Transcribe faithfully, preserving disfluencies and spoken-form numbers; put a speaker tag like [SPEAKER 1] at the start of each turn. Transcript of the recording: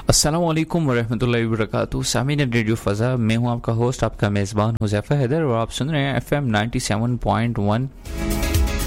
[SPEAKER 1] अस्सलाम वालेकुम वरहमतुल्लाहि वबरकातुहू। सामीन रेडियो फ़ज़ा, मैं हूं आपका होस्ट, आपका मेज़बान हुज़ैफ़ा हैदर और आप सुन रहे हैं F M ninety seven point one